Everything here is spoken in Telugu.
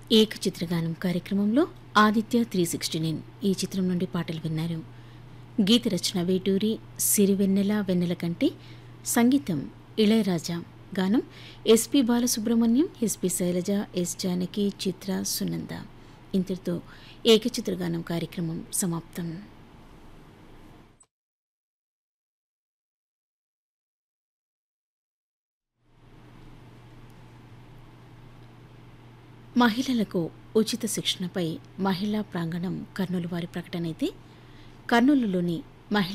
ఏకచిత్రగానం కార్యక్రమంలో ఆదిత్య 369 ఈ చిత్రం నుండి పాటలు విన్నారు. గీత రచన వేటూరి, సిరివెన్నెల వెన్నెల కంటే, సంగీతం ఇళయరాజా, గానం SP Balasubrahmanyam, SP Shailaja, yes Janaki, చిత్ర, సునంద. ఇంతటితో ఏకచిత్రగానం కార్యక్రమం సమాప్తం. మహిళలకు ఉచిత శిక్షణపై మహిళా ప్రాంగణం కర్నూలు వారి ప్రకటన అయితే, కర్నూలులోని